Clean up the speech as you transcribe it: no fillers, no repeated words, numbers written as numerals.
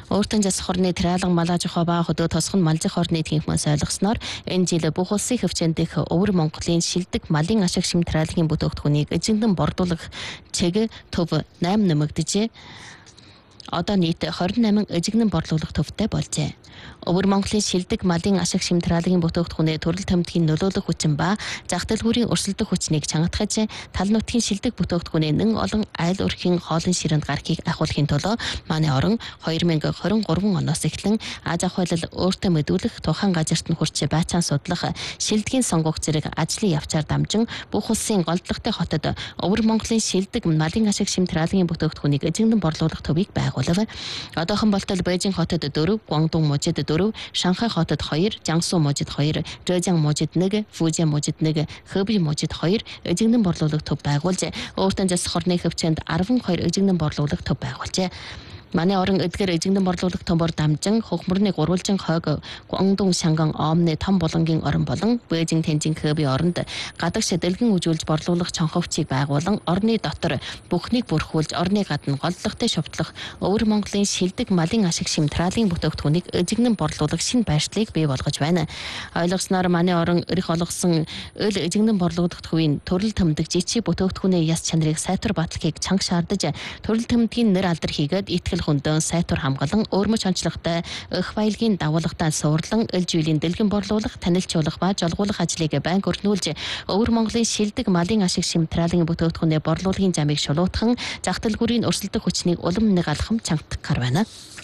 Өөртөө жас хорны тэралан малаж хобаа хөдөө тосхон малжих хорны тэнхмэн ойлгосноор энэ жил бүх улсын хөвчөнд дэх өвөр Монголын шилдэг малын ашиг шим тэралгийн бүтээгдэхүүнийг эзэгдэн борлуулах чиг төв 8 нэмэгдэжээ. Одоо нийт 28 эзэгнэн борлуулах төвтэй болжээ. Өвөр Монголын шилдэг малын ашиг шим тэралгийн бүтээгдэхүүнээ төрөл томдгийн нөлөөлөх хүчин ба зах дэлгүүрийн өрсөлдөх хүчнийг чангатгаж тал нутгийн шилдэг бүтээгдэхүүнээ нэн олон айл өрхийн хоолн ширэнд гарахыг ахиулахын тулд манай орон 2023 оноос эхлэн Аз авхайлал өөртөө мэдүүлэх тухайн газарт нь хүрч байцаан судлах шилдгийн сонгуульч зэрэг ажлын явцаар дамжин бүх улсын голдлогтой хотод өвөр Монголын шилдэг малын ашиг шим тэралгийн бүтээгдэхүүнийг эзэгнэн борлуулах төвийг байгуулав. Одоохон болтол Бээжин хотод 4, Гуандун мужид 4, Шанхай хотод 2, Жансу мужид 2, Зhejiang мужид 1, Фужиан мужид 1, Хэби мужид 2 эзэгнэн борлуулах төв байгуулж, өөртөө жас хорны хөвчөнд 12 эзэгнэн борлуулах төв байгуулжээ. Манай орон эдгээр эзэгнэн борлуулах төмөр дамжин хөхмөрний гурвалжин хойг Гуандун Шанган Омны том булангийн орон болон Бээжин Тэнжин Хэби оронд гадагш дэлгэн үжүүлж борлуулах чонховчийг байгуулан орны дотор бүхнийг бүрхүүлж орны гадна голдлогтой шувтлах өвөр Монголын шилдэг малын ашиг шим тэралгийн бүтээгдэхүүнийг эзэгнэн борлуулах шинэ байршлыг бий болгож байна. Ойлгосноор манай орон эрх олгосон өл эзэгнэн борлуулах төвийн төрөл төмдөг жичи бүтээгдэхүүний яс чанарыг сайтар батлахыг чанга шаардаж төрөл төмдгийн нэр алдар хийгээд итгэл хүндэн сайтар хамгаалан өөрмөч онцлогтой өх баялагын дагуулгатай суурлан эл жүйлийн дэлгэн борлуулах, танилцуулах ба жолгуулах ажлыг байнга өрнүүлж өвөр Монголын шилдэг малын ашиг шим тэралгийн бүтээгдэхүүнээ борлуулахын замыг шулуутхан зах дэлгүүрийн өрсөлдөх хүчнийг улам нэг алхам чангадах гар байна.